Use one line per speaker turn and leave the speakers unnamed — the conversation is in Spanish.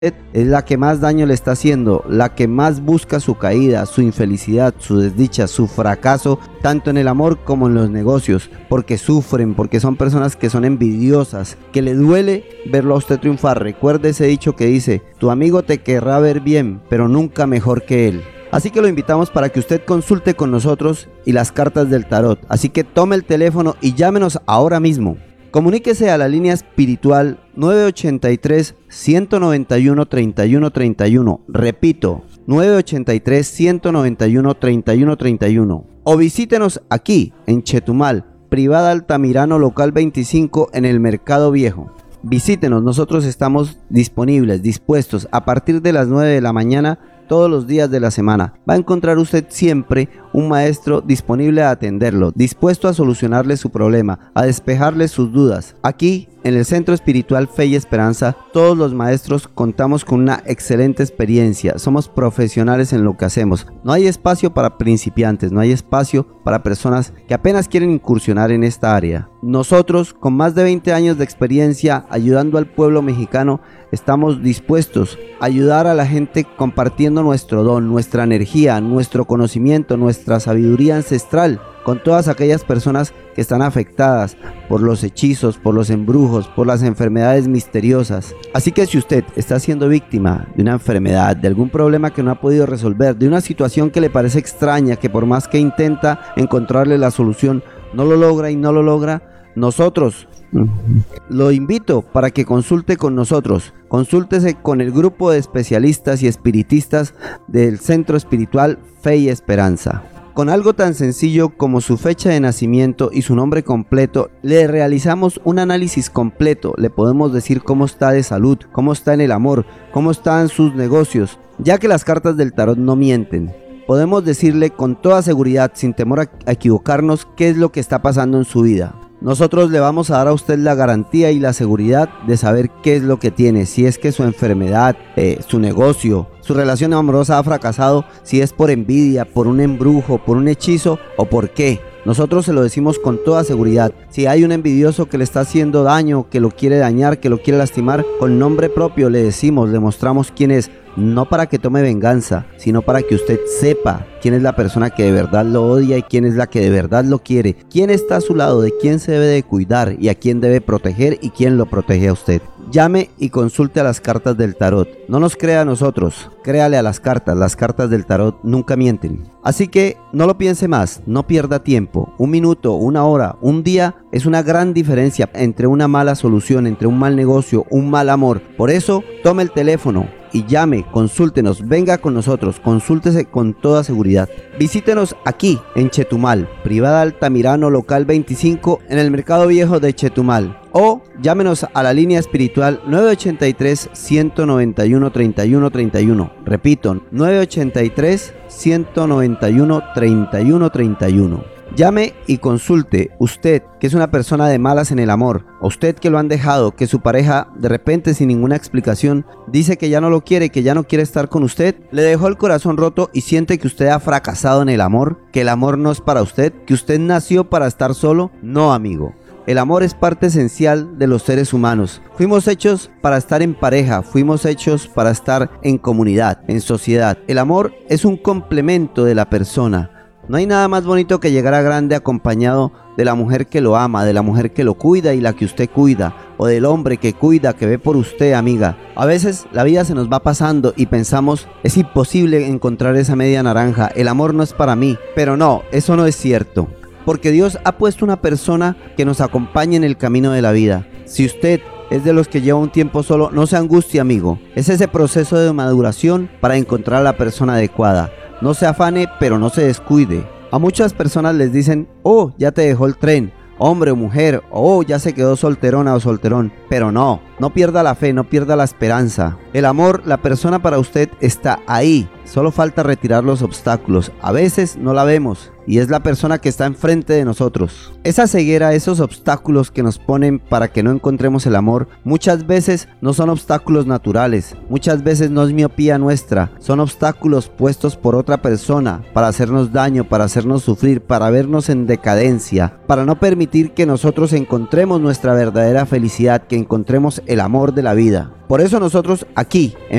es la que más daño le está haciendo, la que más busca su caída, su infelicidad, su desdicha, su fracaso, tanto en el amor como en los negocios, porque sufren, porque son personas que son envidiosas, que le duele verlo a usted triunfar. Recuerde ese dicho que dice: tu amigo te querrá ver bien, pero nunca mejor que él. Así que lo invitamos para que usted consulte con nosotros y las cartas del tarot. Así que tome el teléfono y llámenos ahora mismo. Comuníquese a la línea espiritual 983-191-3131. Repito, 983-191-3131. O visítenos aquí en Chetumal, Privada Altamirano, local 25, en el Mercado Viejo. Visítenos, nosotros estamos disponibles, dispuestos a partir de las 9 de la mañana todos los días de la semana. Va a encontrar usted siempre un maestro disponible a atenderlo, dispuesto a solucionarle su problema, a despejarle sus dudas. Aquí, en el Centro Espiritual Fe y Esperanza, todos los maestros contamos con una excelente experiencia. Somos profesionales en lo que hacemos. No hay espacio para principiantes, no hay espacio para personas que apenas quieren incursionar en esta área. Nosotros, con más de 20 años de experiencia ayudando al pueblo mexicano, estamos dispuestos a ayudar a la gente compartiendo nuestro don, nuestra energía, nuestro conocimiento, nuestra sabiduría ancestral con todas aquellas personas que están afectadas por los hechizos, por los embrujos, por las enfermedades misteriosas. Así que si usted está siendo víctima de una enfermedad, de algún problema que no ha podido resolver, de una situación que le parece extraña, que por más que intenta encontrarle la solución, no lo logra y no lo logra, nosotros lo invito para que consulte con nosotros. Consúltese con el grupo de especialistas y espiritistas del Centro Espiritual Fe y Esperanza. Con algo tan sencillo como su fecha de nacimiento y su nombre completo, le realizamos un análisis completo. Le podemos decir cómo está de salud, cómo está en el amor, cómo están sus negocios, ya que las cartas del tarot no mienten. Podemos decirle con toda seguridad, sin temor a equivocarnos, qué es lo que está pasando en su vida. Nosotros le vamos a dar a usted la garantía y la seguridad de saber qué es lo que tiene, si es que su enfermedad, su negocio, su relación amorosa ha fracasado, si es por envidia, por un embrujo, por un hechizo o por qué. Nosotros se lo decimos con toda seguridad. Si hay un envidioso que le está haciendo daño, que lo quiere dañar, que lo quiere lastimar, con nombre propio le decimos, le mostramos quién es. No para que tome venganza, sino para que usted sepa quién es la persona que de verdad lo odia y quién es la que de verdad lo quiere, quién está a su lado, de quién se debe de cuidar y a quién debe proteger y quién lo protege a usted. Llame y consulte a las cartas del tarot. No nos crea a nosotros, créale a las cartas del tarot nunca mienten. Así que no lo piense más, no pierda tiempo. Un minuto, una hora, un día es una gran diferencia entre una mala solución, entre un mal negocio, un mal amor. Por eso, tome el teléfono y llame, consúltenos, venga con nosotros, consúltese con toda seguridad. Visítenos aquí en Chetumal, Privada Altamirano, local 25, en el Mercado Viejo de Chetumal. O llámenos a la línea espiritual 983-191-3131. Repito, 983-191-3131. Llame y consulte, usted que es una persona de malas en el amor, o usted que lo han dejado, que su pareja de repente sin ninguna explicación dice que ya no lo quiere, que ya no quiere estar con usted, le dejó el corazón roto y siente que usted ha fracasado en el amor, que el amor no es para usted, que usted nació para estar solo. No, amigo. El amor es parte esencial de los seres humanos. Fuimos hechos para estar en pareja, fuimos hechos para estar en comunidad, en sociedad. El amor es un complemento de la persona. No hay nada más bonito que llegar a grande acompañado de la mujer que lo ama, de la mujer que lo cuida y la que usted cuida, o del hombre que cuida, que ve por usted, amiga. A veces la vida se nos va pasando y pensamos, es imposible encontrar esa media naranja, el amor no es para mí. Pero no, eso no es cierto. Porque Dios ha puesto una persona que nos acompañe en el camino de la vida. Si usted es de los que lleva un tiempo solo, no se angustie, amigo. Es ese proceso de maduración para encontrar a la persona adecuada. No se afane, pero no se descuide. A muchas personas les dicen, oh, ya te dejó el tren, hombre o mujer, oh, ya se quedó solterona o solterón. Pero no pierda la fe, no pierda la esperanza. El amor, la persona para usted está ahí. solo falta retirar los obstáculos. A veces no la vemos y es la persona que está enfrente de nosotros. Esa ceguera, esos obstáculos que nos ponen para que no encontremos el amor, muchas veces no son obstáculos naturales, muchas veces no es miopía nuestra, son obstáculos puestos por otra persona para hacernos daño, para hacernos sufrir, para vernos en decadencia, para no permitir que nosotros encontremos nuestra verdadera felicidad, que encontremos el amor de la vida. Por eso nosotros aquí, en